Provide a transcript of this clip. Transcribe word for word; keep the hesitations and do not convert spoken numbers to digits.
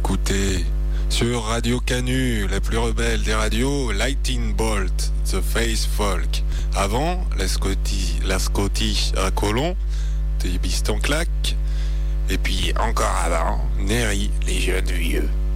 écoutez sur Radio Canu, la plus rebelle des radios, Lightning Bolt, The Face Folk. Avant, la Scotty, la Scottish à Colomb, des Biston Claque. Et puis encore avant, Neri, les jeunes vieux.